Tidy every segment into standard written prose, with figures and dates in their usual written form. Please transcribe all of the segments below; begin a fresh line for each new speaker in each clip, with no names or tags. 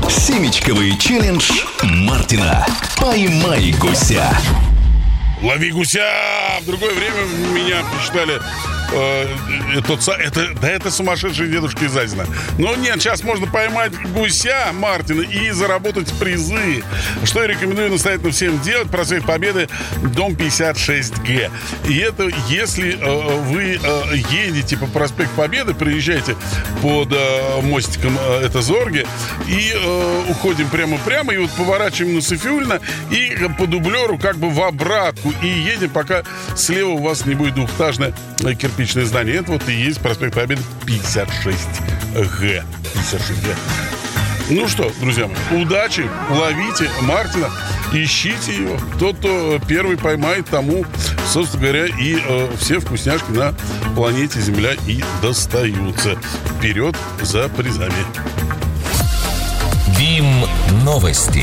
Семечковый челлендж Мартина. Поймай гуся.
Лови гуся! В другое время меня посчитали... Это сумасшедший дедушка из Азина. Но нет, сейчас можно поймать гуся Мартина и заработать призы. Что я рекомендую настоятельно всем делать. Проспект Победы, дом 56Г. И это если вы едете по проспекту Победы, приезжаете под мостиком, это Зорге, и уходим прямо-прямо, и вот поворачиваем на Софиулина, и по дублеру как бы в обратку, и едем, пока слева у вас не будет двухэтажное кирпичное здание. Это вот и есть проспект Победы 56Г. 56Г. Ну что, друзья мои, удачи, ловите Мартина, ищите его. Тот, кто первый поймает, тому, собственно говоря, и все вкусняшки на планете Земля и достаются. Вперед за призами.
БИМ новости.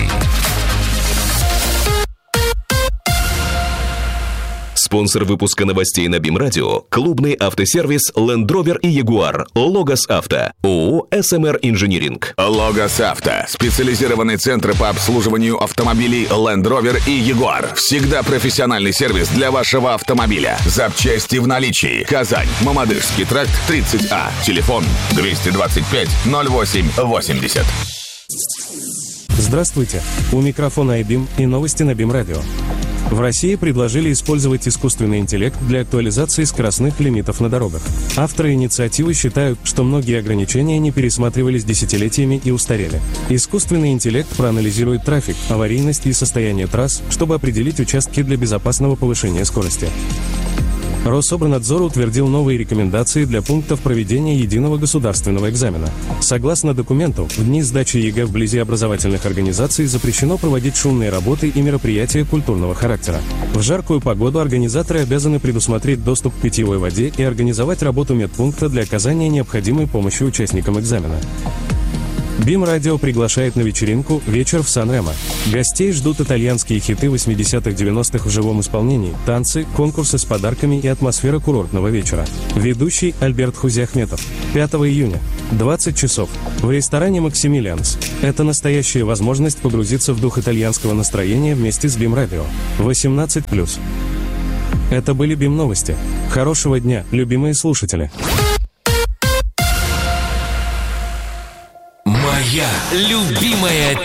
Спонсор выпуска новостей на БИМ Радио – клубный автосервис Land Rover и Jaguar. Логос Авто. ООО «СМР Инжиниринг».
Логос Авто. Специализированный центр по обслуживанию автомобилей Land Rover и Jaguar. Всегда профессиональный сервис для вашего автомобиля. Запчасти в наличии. Казань. Мамадышский тракт, 30А. Телефон 225 08 80.
Здравствуйте. У микрофона iBIM и новости на БИМ Радио. В России предложили использовать искусственный интеллект для актуализации скоростных лимитов на дорогах. Авторы инициативы считают, что многие ограничения не пересматривались десятилетиями и устарели. Искусственный интеллект проанализирует трафик, аварийность и состояние трасс, чтобы определить участки для безопасного повышения скорости. Рособорнадзор утвердил новые рекомендации для пунктов проведения единого государственного экзамена. Согласно документу, в дни сдачи ЕГЭ вблизи образовательных организаций запрещено проводить шумные работы и мероприятия культурного характера. В жаркую погоду организаторы обязаны предусмотреть доступ к питьевой воде и организовать работу медпункта для оказания необходимой помощи участникам экзамена. БИМ Радио приглашает на вечеринку «Вечер в Сан-Ремо». Гостей ждут итальянские хиты 80-х-90-х в живом исполнении, танцы, конкурсы с подарками и атмосфера курортного вечера. Ведущий Альберт Хузиахметов. 5 июня, 20 часов, в ресторане «Максимилианс». Это настоящая возможность погрузиться в дух итальянского настроения вместе с БИМ Радио. 18+. Это были БИМ новости. Хорошего дня, любимые слушатели.
Моя любимая